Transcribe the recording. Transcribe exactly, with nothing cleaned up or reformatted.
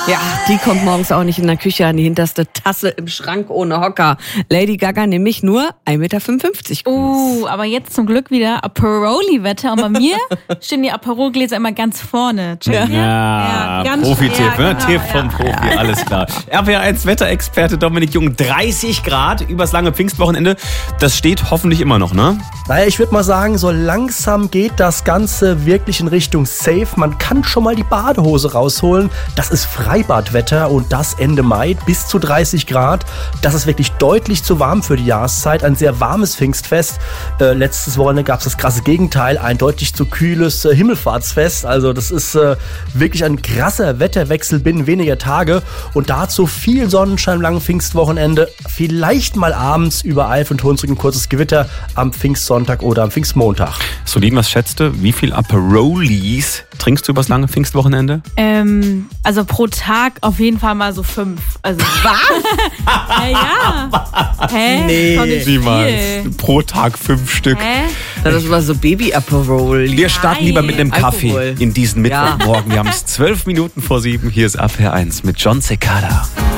Ja, die kommt morgens auch nicht in der Küche an die hinterste Tasse im Schrank ohne Hocker. Lady Gaga nämlich nur ein Meter fünfundfünfzig groß. Uh, aber jetzt zum Glück wieder Aperoli-Wetter. Und bei mir stehen die Aperol-Gläser immer ganz vorne. Ja, Ja, ganz Profi-Tipp, ja, ne? genau, Tipp vom ja. Profi, alles klar. R P R eins Wetterexperte Dominik Jung, dreißig Grad übers lange Pfingstwochenende. Das steht hoffentlich immer noch, ne? Naja, ich würde mal sagen, so langsam geht das Ganze wirklich in Richtung Safe. Man kann schon mal die Badehose rausholen. Das ist Freibadwetter und das Ende Mai bis zu dreißig Grad. Das ist wirklich deutlich zu warm für die Jahreszeit. Ein sehr warmes Pfingstfest. Äh, letztes Wochenende gab es das krasse Gegenteil. Ein deutlich zu kühles äh, Himmelfahrtsfest. Also das ist äh, wirklich ein krasser Wetterwechsel binnen weniger Tage. Und dazu viel Sonnenschein am langen Pfingstwochenende. Vielleicht mal abends über Eif und Hunsrück ein kurzes Gewitter am Pfingstsonntag oder am Pfingstmontag. Solin, was schätzt du? Wie viel Aperolis trinkst du übers lange Pfingstwochenende? Ähm, also pro Tag auf jeden Fall mal so fünf. Also was? äh, ja. Hä? Nee. Doch nicht viel. Pro Tag fünf Stück. Hä? Das war so Baby-Aperol. Wir starten lieber mit einem Kaffee Alkohol. in diesen Ja. Mittwochmorgen. Wir haben es zwölf Minuten vor sieben. Hier ist R P R eins mit John Cicada.